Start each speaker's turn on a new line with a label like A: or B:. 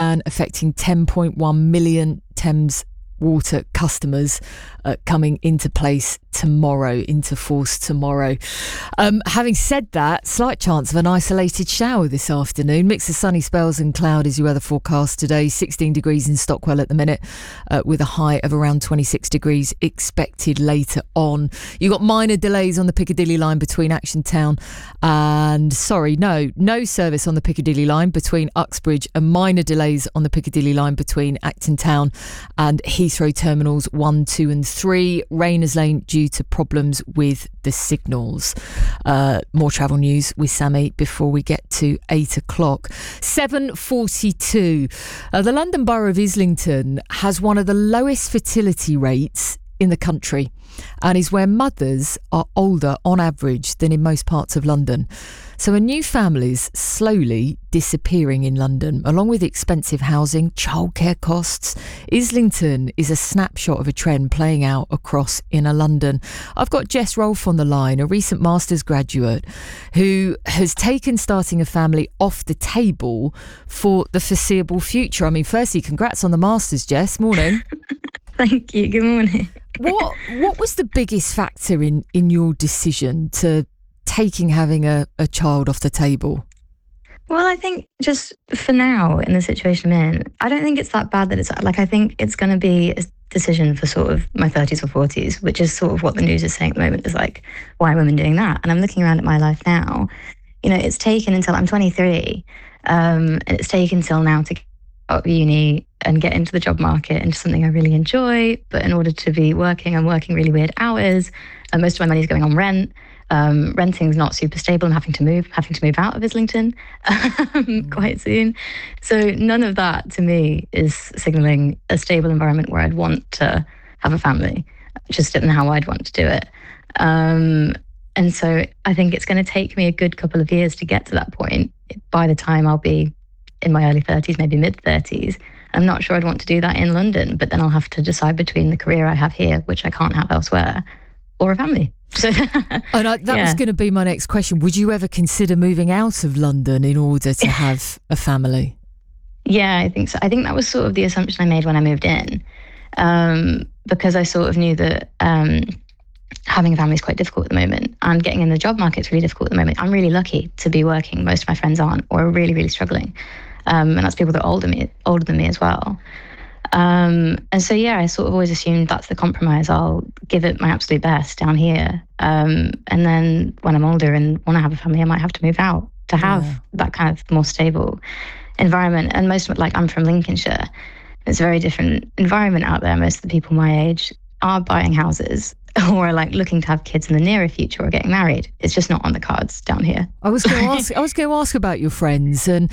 A: ban affecting 10.1 million Thames Water customers coming into place tomorrow, into force tomorrow. Having said that, slight chance of an isolated shower this afternoon. Mix of sunny spells and cloud is your weather forecast today. 16 degrees in Stockwell at the minute, with a high of around 26 degrees expected later on. You got minor delays on the Piccadilly line between Acton Town and no service on the Piccadilly line between Uxbridge, and minor delays on the Piccadilly line between Acton Town and Heathrow Terminals 1, 2 and 3. Rayners Lane due to problems with the signals. More travel news with Sammy before we get to 8 o'clock. 7:42. The London Borough of Islington has one of the lowest fertility rates in the country and is where mothers are older on average than in most parts of London. So a new family's slowly disappearing in London, along with expensive housing, childcare costs. Islington is a snapshot of a trend playing out across inner London. I've got Jess Rolfe on the line, a recent master's graduate who has taken starting a family off the table for the foreseeable future. I mean, firstly, congrats on the master's, Jess. Morning.
B: Thank you. Good morning.
A: What was the biggest factor in your decision to having a child off the table?
B: Well, I think just for now, in the situation I'm in, I don't think it's that bad that it's like, I think it's going to be a decision for sort of my 30s or 40s, which is sort of what the news is saying at the moment, is like, why are women doing that? And I'm looking around at my life now, it's taken until I'm 23, and it's taken till now to get out of uni and get into the job market, into something I really enjoy. But in order to be working, I'm working really weird hours, and most of my money is going on rent. Renting is not super stable. I'm having to move out of Islington quite soon. So none of that to me is signalling a stable environment where I'd want to have a family. Just don't know how I'd want to do it. And so I think it's going to take me a good couple of years to get to that point. By the time I'll be in my early 30s, maybe mid 30s, I'm not sure I'd want to do that in London, but then I'll have to decide between the career I have here, which I can't have elsewhere, or a family. So,
A: that was going to be my next question. Would you ever consider moving out of London in order to have a family?
B: Yeah, I think so. I think that was sort of the assumption I made when I moved in, because I sort of knew that having a family is quite difficult at the moment, and getting in the job market is really difficult at the moment. I'm really lucky to be working. Most of my friends aren't, or are really, really struggling. And that's people that are older than me as well. And so, yeah, I sort of always assumed that's the compromise. I'll give it my absolute best down here. And then when I'm older and want to have a family, I might have to move out to have that kind of more stable environment. And I'm from Lincolnshire. It's a very different environment out there. Most of the people my age are buying houses or are looking to have kids in the nearer future or getting married. It's just not on the cards down here.
A: I was going to ask about your friends, and